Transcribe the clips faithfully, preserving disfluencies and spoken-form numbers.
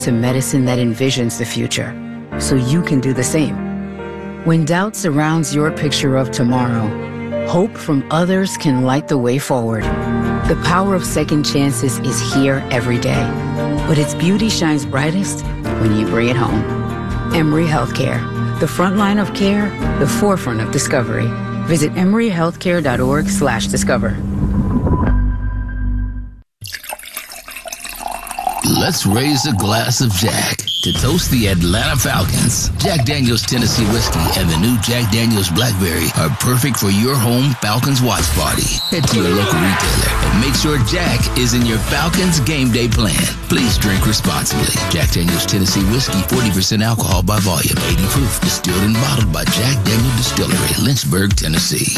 to medicine that envisions the future, so you can do the same. When doubt surrounds your picture of tomorrow, hope from others can light the way forward. The power of second chances is here every day, but its beauty shines brightest when you bring it home. Emory Healthcare, the front line of care, the forefront of discovery. Visit emoryhealthcare.org slash discover. Let's raise a glass of Jack to toast the Atlanta Falcons. Jack Daniel's Tennessee Whiskey and the new Jack Daniel's Blackberry are perfect for your home Falcons watch party. Head to your local retailer and make sure Jack is in your Falcons game day plan. Please drink responsibly. Jack Daniel's Tennessee Whiskey, forty percent alcohol by volume, eighty proof, distilled and bottled by Jack Daniel Distillery, Lynchburg, Tennessee.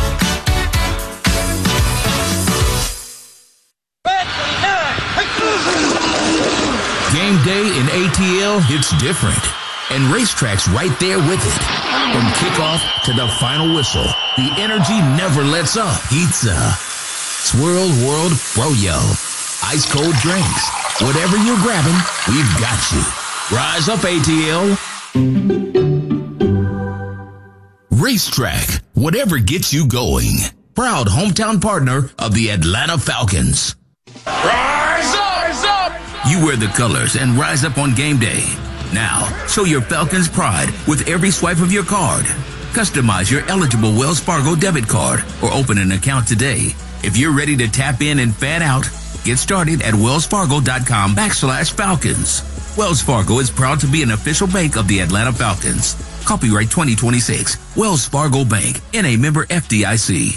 Game day in A T L hits different, and Racetrack's right there with it. From kickoff to the final whistle, the energy never lets up. Pizza, Swirl World Froyo, ice cold drinks, whatever you're grabbing, we've got you. Rise up, A T L. Racetrack, whatever gets you going. Proud hometown partner of the Atlanta Falcons. Rise up! Rise up! You wear the colors and rise up on game day. Now, show your Falcons pride with every swipe of your card. Customize your eligible Wells Fargo debit card or open an account today. If you're ready to tap in and fan out, get started at wellsfargo.com backslash Falcons. Wells Fargo is proud to be an official bank of the Atlanta Falcons. Copyright twenty twenty-six. Wells Fargo Bank, N A member F D I C.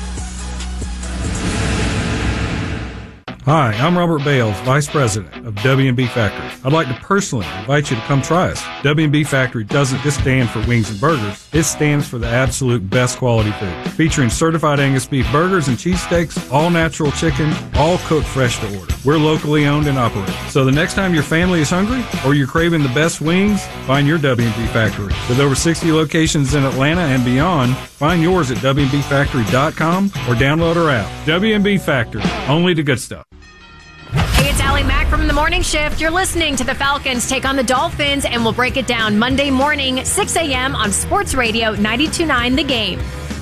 Hi, I'm Robert Bales, Vice President of W and B Factory. I'd like to personally invite you to come try us. W and B Factory doesn't just stand for wings and burgers. It stands for the absolute best quality food. Featuring certified Angus beef burgers and cheesesteaks, all natural chicken, all cooked fresh to order. We're locally owned and operated. So the next time your family is hungry or you're craving the best wings, find your W and B Factory. With over sixty locations in Atlanta and beyond, find yours at W and B factory dot com or download our app. W and B Factory, only the good stuff. Hey, it's Allie Mack from The Morning Shift. You're listening to the Falcons take on the Dolphins, and we'll break it down Monday morning, six a.m. on Sports Radio ninety-two point nine The Game.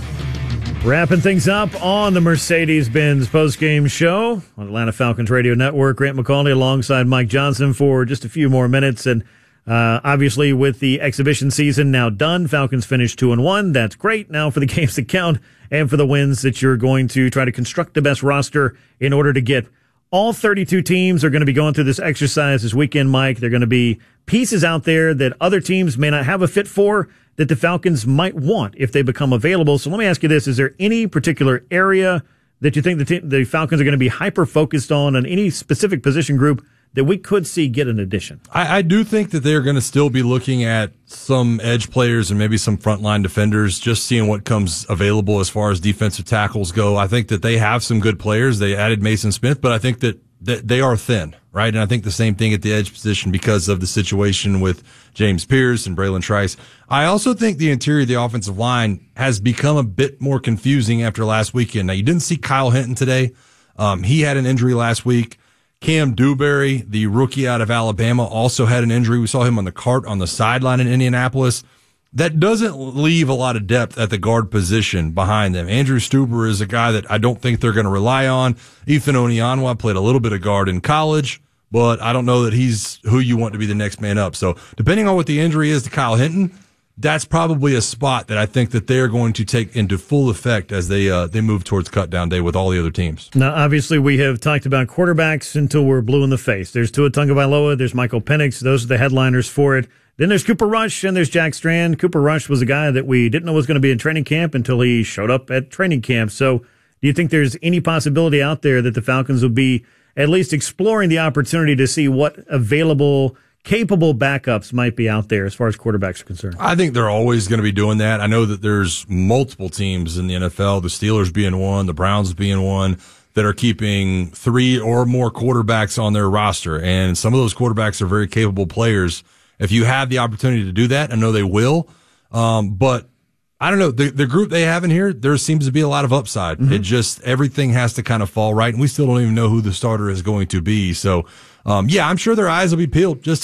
Wrapping things up on the Mercedes-Benz postgame show on Atlanta Falcons Radio Network. Grant McCauley alongside Mike Johnson for just a few more minutes. And uh, obviously with the exhibition season now done, Falcons finished two and one. That's great. Now for the games that count and for the wins that you're going to try to construct the best roster in order to get. All thirty-two teams are going to be going through this exercise this weekend, Mike. There are going to be pieces out there that other teams may not have a fit for that the Falcons might want if they become available. So let me ask you this. Is there any particular area that you think the, te- the Falcons are going to be hyper-focused on, on any specific position group that we could see get an addition? I, I do think that they're going to still be looking at some edge players and maybe some frontline defenders, just seeing what comes available as far as defensive tackles go. I think that they have some good players. They added Mason Smith, but I think that, that they are thin, right? And I think the same thing at the edge position because of the situation with James Pierce and Braylon Trice. I also think the interior of the offensive line has become a bit more confusing after last weekend. Now, you didn't see Kyle Hinton today. Um, he had an injury last week. Cam Dewberry, the rookie out of Alabama, also had an injury. We saw him on the cart on the sideline in Indianapolis. That doesn't leave a lot of depth at the guard position behind them. Andrew Stuber is a guy that I don't think they're going to rely on. Ethan Onyanwa played a little bit of guard in college, but I don't know that he's who you want to be the next man up. So depending on what the injury is to Kyle Hinton, that's probably a spot that I think that they're going to take into full effect as they uh, they move towards cut down day with all the other teams. Now, obviously, we have talked about quarterbacks until we're blue in the face. There's Tua Tagovailoa, there's Michael Penix. Those are the headliners for it. Then there's Cooper Rush and there's Jack Strand. Cooper Rush was a guy that we didn't know was going to be in training camp until he showed up at training camp. So do you think there's any possibility out there that the Falcons will be at least exploring the opportunity to see what available capable backups might be out there as far as quarterbacks are concerned? I think they're always going to be doing that. I know that there's multiple teams in the N F L, the Steelers being one, the Browns being one, that are keeping three or more quarterbacks on their roster. And some of those quarterbacks are very capable players. If you have the opportunity to do that, I know they will. Um, but I don't know, the, the group they have in here, there seems to be a lot of upside. Mm-hmm. It just, everything has to kind of fall right. And we still don't even know who the starter is going to be. So, um, yeah, I'm sure their eyes will be peeled just